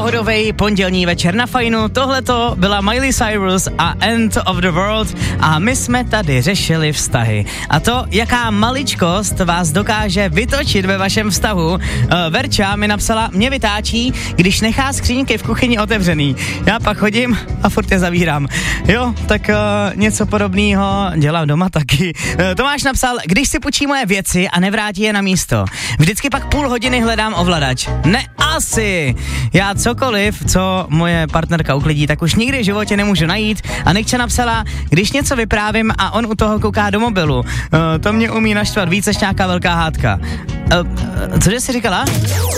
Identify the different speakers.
Speaker 1: pohodovej pondělní večer na Fajnu. Tohleto byla Miley Cyrus a End of the World a my jsme tady řešili vztahy. A to, jaká maličkost vás dokáže vytočit ve vašem vztahu. Verča mi napsala, mě vytáčí, když nechá skříňky v kuchyni otevřený. Já pak chodím a furt je zavírám. Jo, tak něco podobného dělám doma taky. Tomáš napsal, když si půjčí moje věci a nevrátí je na místo. Vždycky pak půl hodiny hledám ovladač. Ne asi. Já cokoliv, co moje partnerka uklidí, tak už nikdy v životě nemůžu najít. A Nikča napsala, když něco vyprávím a on u toho kouká do mobilu. To mě umí naštvat víc než nějaká velká hádka. Cože jsi říkala?